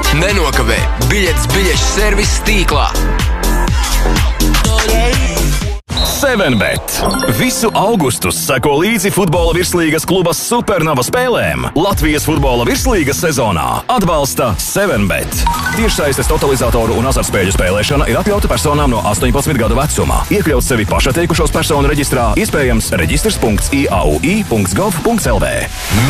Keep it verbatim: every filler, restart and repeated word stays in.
Nenokavē biļetes biļešu servisa tīklā. seven bet. Visu augustu seko līdzi futbola virslīgas kluba Supernova spēlēm. Latvijas futbola virslīgas sezonā atbalsta seven bet. Tiešsaistes totalizatoru un azartspēļu spēlēšana ir atļauta personām no astoņpadsmit gadu vecumā. Iekļaut sevi pašatteikušos personu reģistrā, iespējams reģistrs punkts i a u i punkts gov punkts l v.